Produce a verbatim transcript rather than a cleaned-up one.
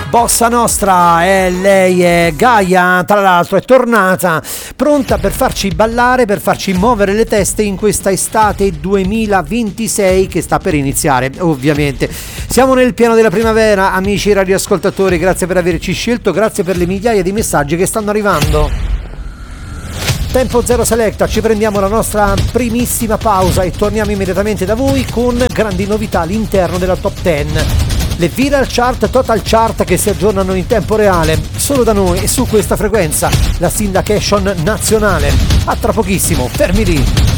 Bossa Nostra, e lei è Gaia, tra l'altro è tornata pronta per farci ballare, per farci muovere le teste in questa estate duemilaventisei che sta per iniziare, ovviamente. Siamo nel pieno della primavera, amici radioascoltatori, grazie per averci scelto, grazie per le migliaia di messaggi che stanno arrivando. Tempo Zero Selecta, ci prendiamo la nostra primissima pausa e torniamo immediatamente da voi con grandi novità all'interno della top dieci. Le Viral Chart, Total Chart che si aggiornano in tempo reale, solo da noi e su questa frequenza, la syndication nazionale. A tra pochissimo, fermi lì.